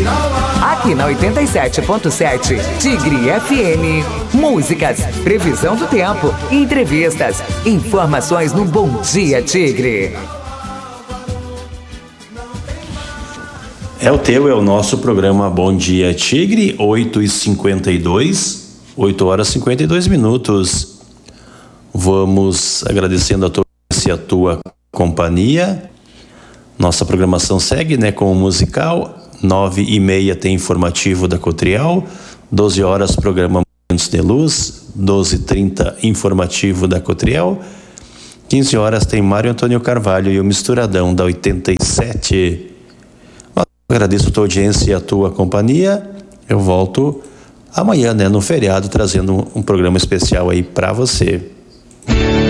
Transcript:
Aqui na 87.7 Tigre FM. Músicas, previsão do tempo, entrevistas, informações no Bom Dia Tigre. É o nosso programa Bom Dia Tigre, 8h52, 8 horas e 52 minutos. Vamos agradecendo a tua companhia. Nossa programação segue, com o musical. 9h30 tem informativo da Cotriel. 12 horas, programa Momentos de Luz. 12h30, informativo da Cotriel. 15 horas tem Mário Antônio Carvalho e o Misturadão da 87. Agradeço a tua audiência e a tua companhia. Eu volto amanhã, no feriado, trazendo um programa especial aí para você.